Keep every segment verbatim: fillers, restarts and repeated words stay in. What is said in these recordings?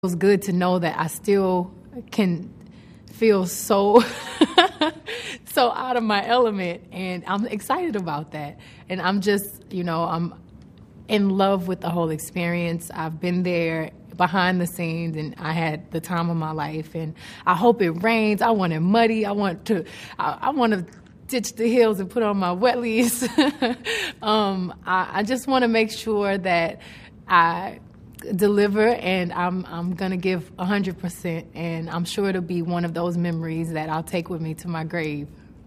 was good to know that I still can feel so so out of my element, and I'm excited about that. And I'm just, you know, I'm in love with the whole experience. I've been there behind the scenes, and I had the time of my life. And I hope it rains. I want it muddy. I want to, I, I want to ditch the hills and put on my wetlies. um, I, I just want to make sure that I deliver, and I'm I'm gonna give a hundred percent, and I'm sure it'll be one of those memories that I'll take with me to my grave.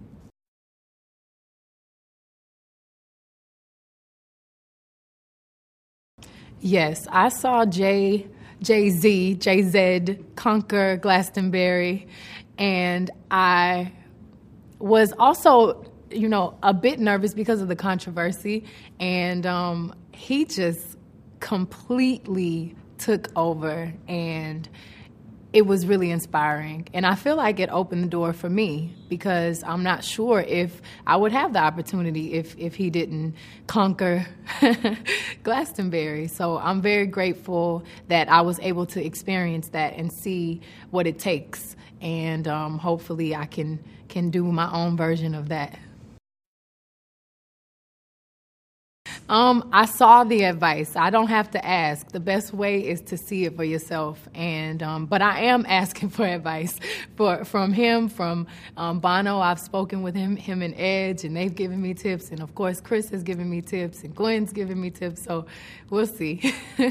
Yes, I saw Jay Jay Z Jay Z conquer Glastonbury, and I was also, you know, a bit nervous because of the controversy, and um, he just completely took over, and it was really inspiring. And I feel like it opened the door for me, because I'm not sure if I would have the opportunity if, if he didn't conquer Glastonbury. So I'm very grateful that I was able to experience that and see what it takes. And um, hopefully I can, can do my own version of that. Um, I saw the advice. I don't have to ask. The best way is to see it for yourself. And um, but I am asking for advice for from him, from um, Bono. I've spoken with him, him and Edge, and they've given me tips. And of course, Chris has given me tips, and Gwen's given me tips. So we'll see.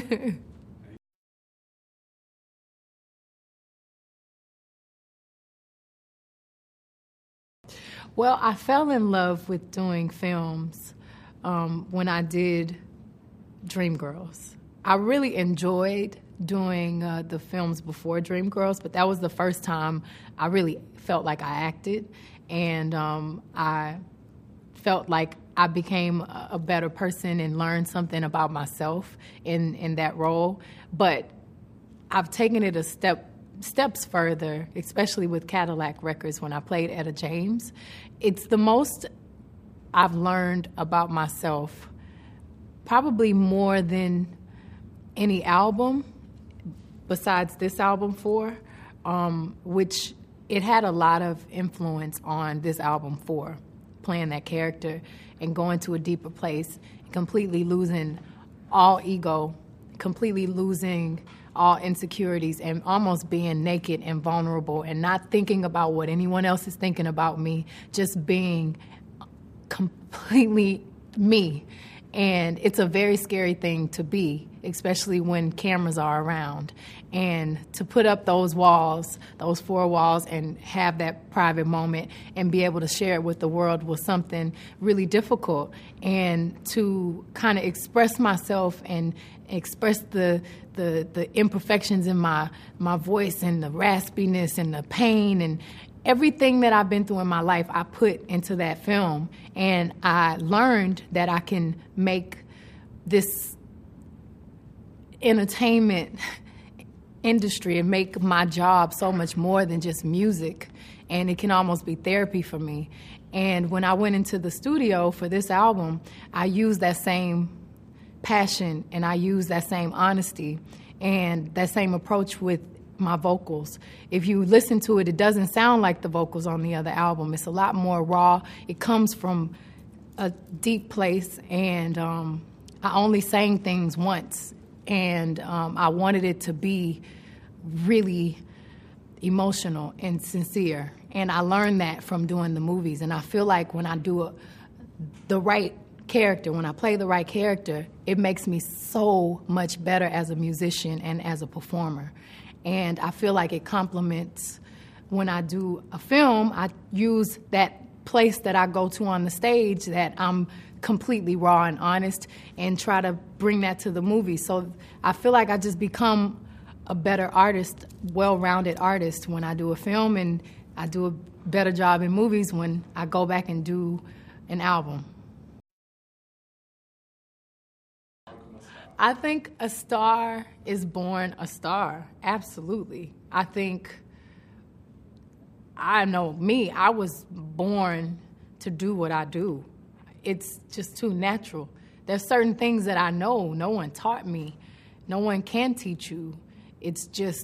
Well, I fell in love with doing films um, when I did Dreamgirls. I really enjoyed doing uh, the films before Dreamgirls, but that was the first time I really felt like I acted, and um, I felt like I became a a better person and learned something about myself in, in that role. But I've taken it a step steps further, especially with Cadillac Records when I played Etta James. It's the most I've learned about myself, probably more than any album besides this album four, um, which it had a lot of influence on this album four, playing that character and going to a deeper place, completely losing all ego, completely losing all insecurities, and almost being naked and vulnerable and not thinking about what anyone else is thinking about me, just being completely me. And it's a very scary thing to be, especially when cameras are around. And to put up those walls, those four walls, and have that private moment and be able to share it with the world was something really difficult. And to kind of express myself and express the the the imperfections in my my voice and the raspiness and the pain and everything that I've been through in my life, I put into that film. And I learned that I can make this entertainment industry and make my job so much more than just music. And it can almost be therapy for me. And when I went into the studio for this album, I used that same passion, and I used that same honesty and that same approach with my vocals. If you listen to it, it doesn't sound like the vocals on the other album. It's a lot more raw. It comes from a deep place, and um, I only sang things once, and um, I wanted it to be really emotional and sincere. And I learned that from doing the movies. And I feel like when I do a, the right character, when I play the right character, it makes me so much better as a musician and as a performer. And I feel like it complements when I do a film. I use that place that I go to on the stage that I'm completely raw and honest, and try to bring that to the movie. So I feel like I just become a better artist, well-rounded artist when I do a film, and I do a better job in movies when I go back and do an album. I think a star is born a star, absolutely. I think, I know me, I was born to do what I do. It's just too natural. There's certain things that I know no one taught me. No one can teach you. it's just